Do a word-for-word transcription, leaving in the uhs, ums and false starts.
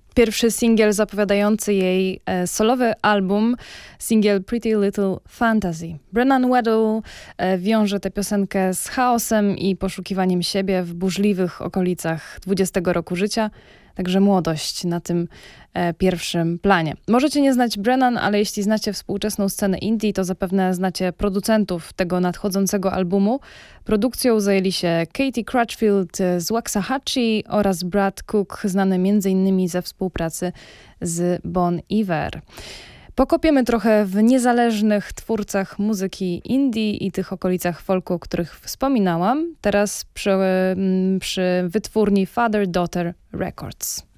pierwszy singiel zapowiadający jej e, solowy album, singiel Pretty Little Fantasy. Brennan Weddle e, wiąże tę piosenkę z chaosem i poszukiwaniem siebie w burzliwych okolicach dwudziestego roku życia, także młodość na tym e, pierwszym planie. Możecie nie znać Brennan, ale jeśli znacie współczesną scenę indie, to zapewne znacie producentów tego nadchodzącego albumu. Produkcją zajęli się Katie Crutchfield z Waxahachie oraz Brad Cook, znany między innymi ze współpracy z Bon Iver. Pokopiemy trochę w niezależnych twórcach muzyki indie i tych okolicach folku, o których wspominałam. Teraz przy, przy wytwórni Father Daughter Records.